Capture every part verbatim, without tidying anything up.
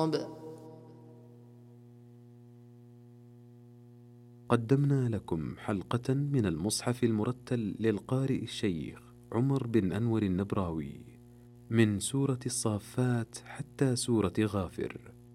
الصواب. قدمنا لكم حلقة من المصحف المرتل للقارئ الشيخ عمر بن أنور النبراوي من سورة الصافات حتى سورة غافر.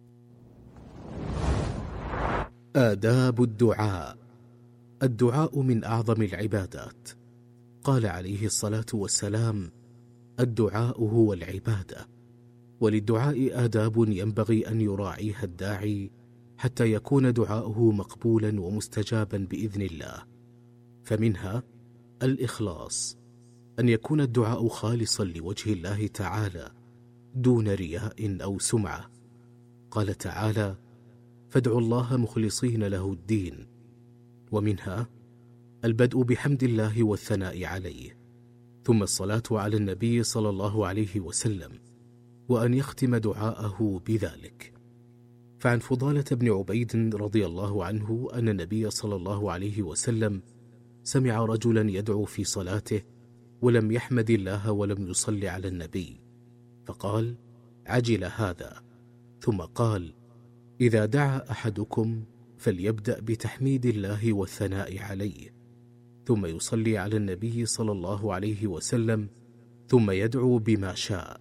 آداب الدعاء. الدعاء من أعظم العبادات. قال عليه الصلاة والسلام: الدعاء هو العبادة. وللدعاء آداب ينبغي أن يراعيها الداعي حتى يكون دعاؤه مقبولا ومستجابا بإذن الله. فمنها الإخلاص، أن يكون الدعاء خالصا لوجه الله تعالى دون رياء أو سمعة. قال تعالى: فادعوا الله مخلصين له الدين. ومنها البدء بحمد الله والثناء عليه، ثم الصلاة على النبي صلى الله عليه وسلم، وأن يختم دعاءه بذلك. فعن فضالة بن عبيد رضي الله عنه أن النبي صلى الله عليه وسلم سمع رجلا يدعو في صلاته ولم يحمد الله ولم يصل على النبي، فقال: عجل هذا. ثم قال: إذا دعا أحدكم فليبدأ بتحميد الله والثناء عليه، ثم يصلي على النبي صلى الله عليه وسلم، ثم يدعو بما شاء.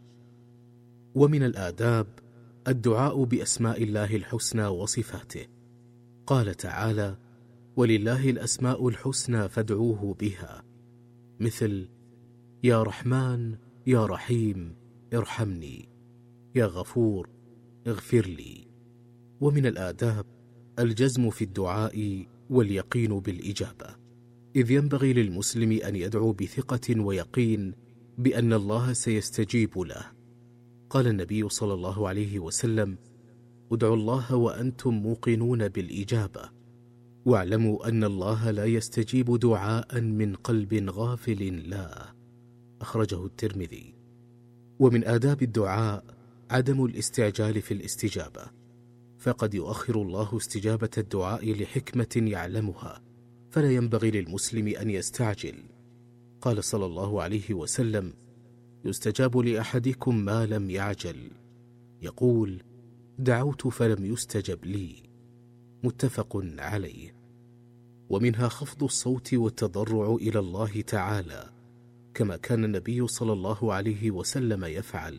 ومن الآداب الدعاء بأسماء الله الحسنى وصفاته. قال تعالى: ولله الأسماء الحسنى فادعوه بها، مثل: يا رحمن يا رحيم ارحمني، يا غفور اغفر لي. ومن الآداب الجزم في الدعاء واليقين بالإجابة، إذ ينبغي للمسلم أن يدعو بثقة ويقين بأن الله سيستجيب له. قال النبي صلى الله عليه وسلم: ادعوا الله وأنتم موقنون بالإجابة، واعلموا أن الله لا يستجيب دعاء من قلب غافل لا. أخرجه الترمذي. ومن آداب الدعاء عدم الاستعجال في الاستجابة، فقد يؤخر الله استجابة الدعاء لحكمة يعلمها، فلا ينبغي للمسلم أن يستعجل. قال صلى الله عليه وسلم: يستجاب لأحدكم ما لم يعجل. يقول: دعوت فلم يستجب لي. متفق عليه. ومنها خفض الصوت والتضرع إلى الله تعالى، كما كان النبي صلى الله عليه وسلم يفعل.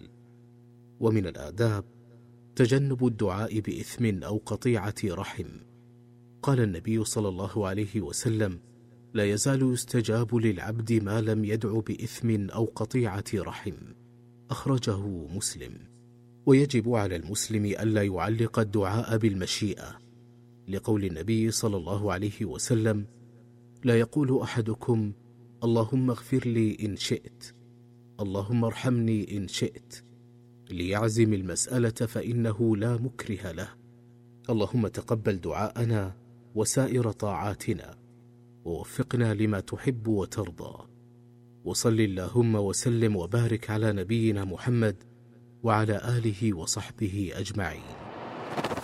ومن الآداب تجنب الدعاء بإثم أو قطيعة رحم. قال النبي صلى الله عليه وسلم: لا يزال يستجاب للعبد ما لم يدع بإثم أو قطيعة رحم. أخرجه مسلم. ويجب على المسلم ألا يعلق الدعاء بالمشيئة، لقول النبي صلى الله عليه وسلم: لا يقول أحدكم اللهم اغفر لي إن شئت، اللهم ارحمني إن شئت، ليعزم المسألة فإنه لا مكره له. اللهم تقبل دعاءنا وسائر طاعاتنا، ووفقنا لما تحب وترضى. وصل اللهم وسلم وبارك على نبينا محمد وعلى آله وصحبه أجمعين.